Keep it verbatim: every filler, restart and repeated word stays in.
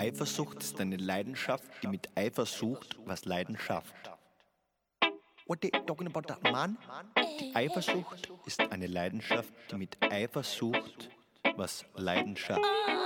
Eifersucht ist eine Leidenschaft, die mit Eifer sucht, was Leidenschaft. What they talking about that man? Die Eifersucht ist eine Leidenschaft, die mit Eifer sucht, was Leidenschaft.